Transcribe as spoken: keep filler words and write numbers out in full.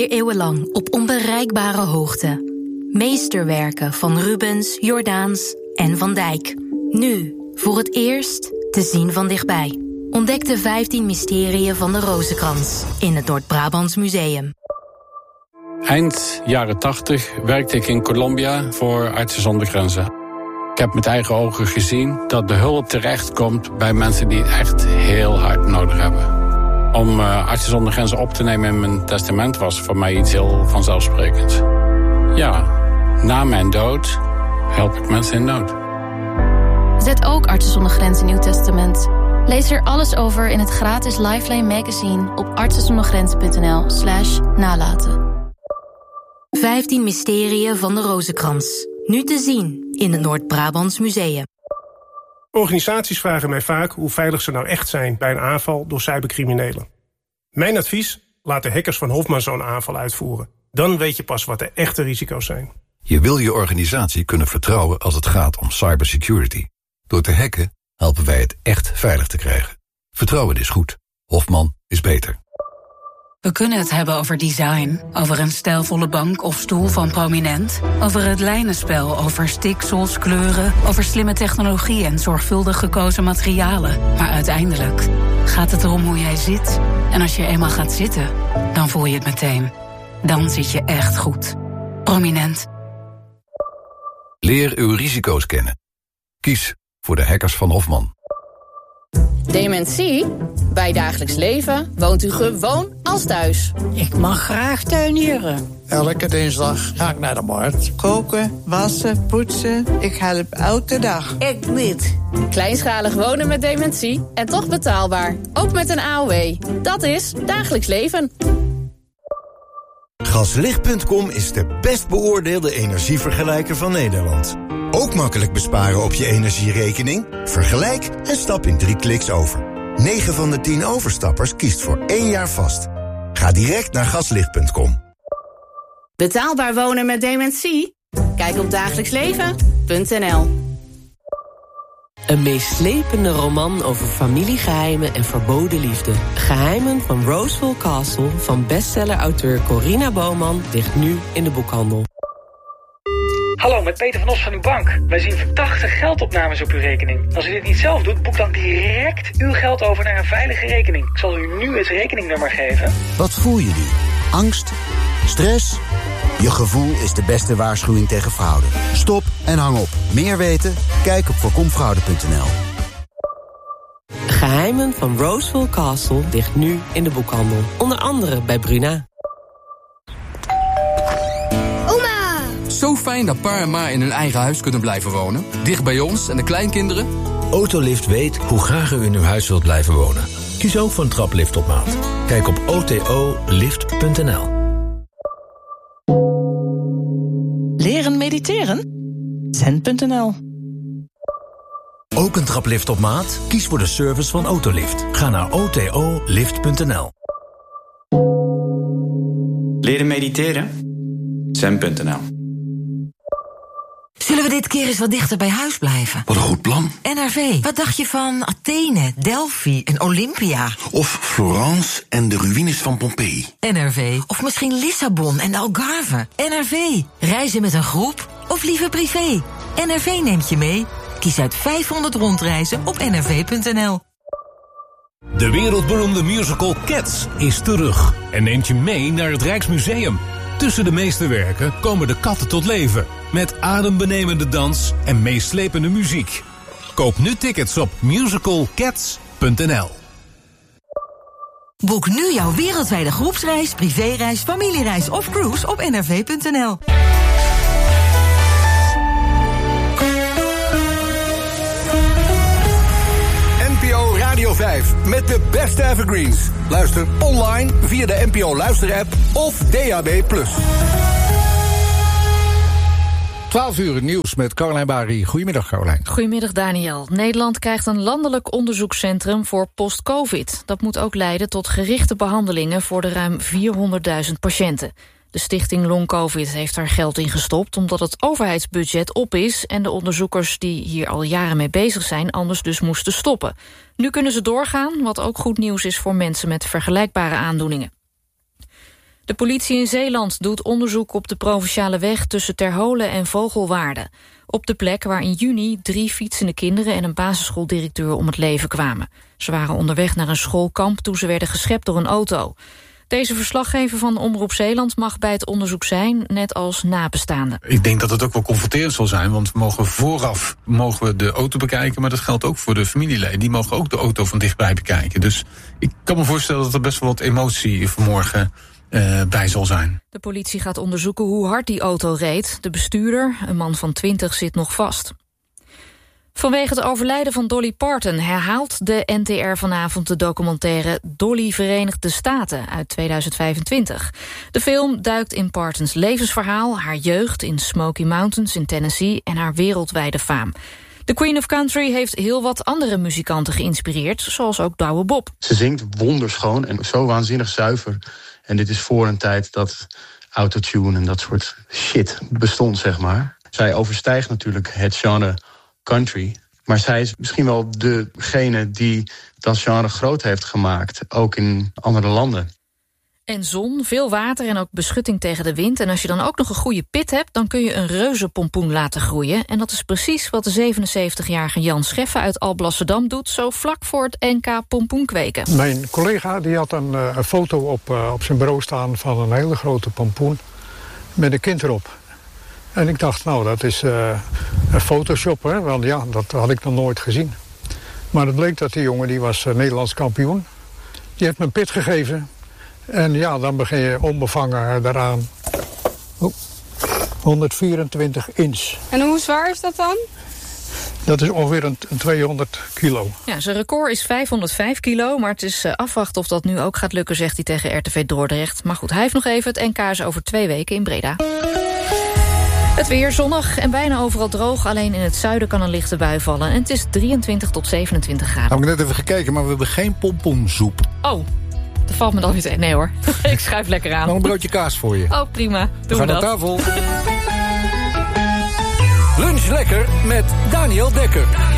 Vier eeuwen lang op onbereikbare hoogte. Meesterwerken van Rubens, Jordaens en Van Dijk. Nu, voor het eerst, te zien van dichtbij. Ontdek de vijftien mysterieën van de Rozenkrans in het Noord-Brabants Museum. Eind jaren tachtig werkte ik in Colombia voor Artsen zonder Grenzen. Ik heb met eigen ogen gezien dat de hulp terechtkomt bij mensen die het echt heel hard nodig hebben. Om uh, Artsen zonder Grenzen op te nemen in mijn testament was voor mij iets heel vanzelfsprekends. Ja, na mijn dood help ik mensen in nood. Zet ook Artsen zonder Grenzen in uw testament. Lees er alles over in het gratis Lifeline magazine op artsenzondergrenzen.nl slash nalaten. vijftien mysterieën van de Rozenkrans. Nu te zien in het Noord-Brabants Museum. Organisaties vragen mij vaak hoe veilig ze nou echt zijn bij een aanval door cybercriminelen. Mijn advies: laat de hackers van Hofman zo'n aanval uitvoeren. Dan weet je pas wat de echte risico's zijn. Je wil je organisatie kunnen vertrouwen als het gaat om cybersecurity. Door te hacken helpen wij het echt veilig te krijgen. Vertrouwen is goed. Hofman is beter. We kunnen het hebben over design, over een stijlvolle bank of stoel van Prominent, over het lijnenspel, over stiksels, kleuren, over slimme technologie en zorgvuldig gekozen materialen. Maar uiteindelijk gaat het erom hoe jij zit. En als je eenmaal gaat zitten, dan voel je het meteen. Dan zit je echt goed. Prominent. Leer uw risico's kennen. Kies voor de hackers van Hofman. Dementie? Bij dagelijks leven woont u gewoon als thuis. Ik mag graag tuinieren. Elke dinsdag ga ik naar de markt. Koken, wassen, poetsen. Ik help elke dag. Ik niet. Kleinschalig wonen met dementie en toch betaalbaar. Ook met een A O W. Dat is dagelijks leven. Gaslicht punt com is de best beoordeelde energievergelijker van Nederland. Ook makkelijk besparen op je energierekening? Vergelijk en stap in drie kliks over. negen van de tien overstappers kiest voor één jaar vast. Ga direct naar gaslicht punt com. Betaalbaar wonen met dementie? Kijk op dagelijks leven punt n l. Een meeslepende roman over familiegeheimen en verboden liefde. Geheimen van Roseville Castle van bestseller-auteur Corina Bouwman ligt nu in de boekhandel. Hallo, met Peter van Os van uw bank. Wij zien verdachte geldopnames op uw rekening. Als u dit niet zelf doet, boek dan direct uw geld over naar een veilige rekening. Ik zal u nu het rekeningnummer geven. Wat voel je nu? Angst? Stress? Je gevoel is de beste waarschuwing tegen fraude. Stop en hang op. Meer weten? Kijk op voorkom fraude punt n l. Geheimen van Roseville Castle ligt nu in de boekhandel. Onder andere bij Bruna. Zo fijn dat pa en ma in hun eigen huis kunnen blijven wonen. Dicht bij ons en de kleinkinderen. Autolift weet hoe graag u in uw huis wilt blijven wonen. Kies ook voor een traplift op maat. Kijk op o t o lift punt n l. Leren mediteren? zen punt n l. Ook een traplift op maat? Kies voor de service van Autolift. Ga naar o t o lift punt n l. Leren mediteren? zen punt n l. Zullen we dit keer eens wat dichter bij huis blijven? Wat een goed plan. N R V, wat dacht je van Athene, Delphi en Olympia? Of Florence en de ruïnes van Pompeii. N R V, of misschien Lissabon en de Algarve. N R V, reizen met een groep of liever privé? N R V neemt je mee. Kies uit vijfhonderd rondreizen op n r v punt n l. De wereldberoemde musical Cats is terug en neemt je mee naar het Rijksmuseum. Tussen de meesterwerken komen de katten tot leven. Met adembenemende dans en meeslepende muziek. Koop nu tickets op musical cats punt n l. Boek nu jouw wereldwijde groepsreis, privéreis, familiereis of cruise op n r v punt n l. N P O Radio vijf met de beste evergreens. Luister online via de N P O Luister-app of D A B plus. twaalf uur nieuws met Caroline Bari. Goedemiddag, Caroline. Goedemiddag, Daniel. Nederland krijgt een landelijk onderzoekscentrum voor post-covid. Dat moet ook leiden tot gerichte behandelingen voor de ruim vierhonderdduizend patiënten. De stichting Long Covid heeft er geld in gestopt omdat het overheidsbudget op is en de onderzoekers die hier al jaren mee bezig zijn anders dus moesten stoppen. Nu kunnen ze doorgaan, wat ook goed nieuws is voor mensen met vergelijkbare aandoeningen. De politie in Zeeland doet onderzoek op de provinciale weg tussen Terholen en Vogelwaarde. Op de plek waar in juni drie fietsende kinderen en een basisschooldirecteur om het leven kwamen. Ze waren onderweg naar een schoolkamp toen ze werden geschept door een auto. Deze verslaggever van Omroep Zeeland mag bij het onderzoek zijn, net als nabestaanden. Ik denk dat het ook wel confronterend zal zijn, want we mogen vooraf mogen we de auto bekijken, maar dat geldt ook voor de familieleden. Die mogen ook de auto van dichtbij bekijken. Dus ik kan me voorstellen dat er best wel wat emotie vanmorgen uh, bij zal zijn. De politie gaat onderzoeken hoe hard die auto reed. De bestuurder, een man van twintig, zit nog vast. Vanwege het overlijden van Dolly Parton herhaalt de N T R vanavond de documentaire Dolly Verenigde Staten uit tweeduizend vijfentwintig. De film duikt in Partons levensverhaal, haar jeugd in Smoky Mountains in Tennessee en haar wereldwijde faam. De Queen of Country heeft heel wat andere muzikanten geïnspireerd, zoals ook Douwe Bob. Ze zingt wonderschoon en zo waanzinnig zuiver. En dit is voor een tijd dat autotune en dat soort shit bestond, zeg maar. Zij overstijgt natuurlijk het genre country, maar zij is misschien wel degene die dat genre groot heeft gemaakt, ook in andere landen. En zon, veel water en ook beschutting tegen de wind. En als je dan ook nog een goede pit hebt, dan kun je een reuzenpompoen laten groeien. En dat is precies wat de zevenenzeventigjarige Jan Scheffe uit Alblasserdam doet, zo vlak voor het N K pompoen kweken. Mijn collega die had een, een foto op, uh, op zijn bureau staan van een hele grote pompoen met een kind erop. En ik dacht, nou, dat is uh, een Photoshop, hè? Want ja, dat had ik nog nooit gezien. Maar het bleek dat die jongen, die was uh, Nederlands kampioen. Die heeft me een pit gegeven. En ja, dan begin je onbevangen daaraan. Oh, honderdvierentwintig inch. En hoe zwaar is dat dan? Dat is ongeveer een, een tweehonderd kilo. Ja, zijn record is vijfhonderdvijf kilo, maar het is uh, afwachten of dat nu ook gaat lukken, zegt hij tegen R T V Dordrecht. Maar goed, hij heeft nog even. Het N K is over twee weken in Breda. Het weer zonnig en bijna overal droog. Alleen in het zuiden kan een lichte bui vallen. En het is drieëntwintig tot zevenentwintig graden. Heb ik net even gekeken, maar we hebben geen pompoensoep. Oh, dat valt me dan niet. Nee hoor, ik schuif lekker aan. Nog een broodje kaas voor je. Oh, prima. Doen we dat. gaan aan tafel. Lunch lekker met Daniel Dekker.